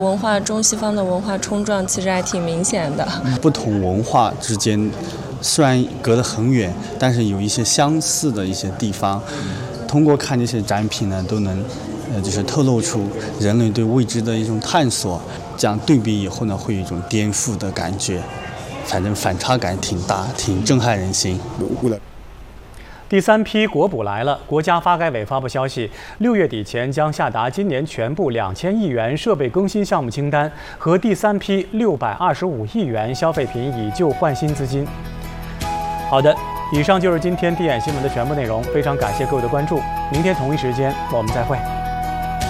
文化中西方的文化冲撞其实还挺明显的。 不同文化之间虽然隔得很远，但是有一些相似的一些地方。通过看这些展品呢，都能就是透露出人类对未知的一种探索。这样对比以后呢，会有一种颠覆的感觉，反正反差感挺大，挺震撼人心。 第3批国补来了，国家发改委发布消息，6月底前将下达今年全部2000亿元设备更新项目清单和第3批625亿元消费品以旧换新资金。好的，以上就是今天第眼新闻的全部内容，非常感谢各位的关注，明天同一时间我们再会。